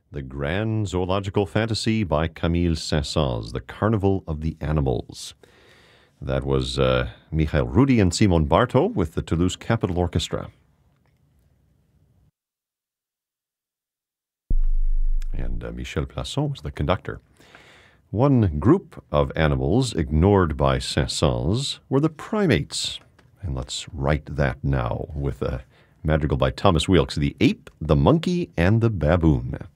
The Grand Zoological Fantasy by Camille Saint-Saëns, The Carnival of the Animals. That was Michael Rudy and Simon Barto with the Toulouse Capitol Orchestra. And Michel Plasson was the conductor. One group of animals ignored by Saint-Saëns were the primates. And let's write that now with a madrigal by Thomas Weelkes, The Ape, the Monkey, and the Baboon.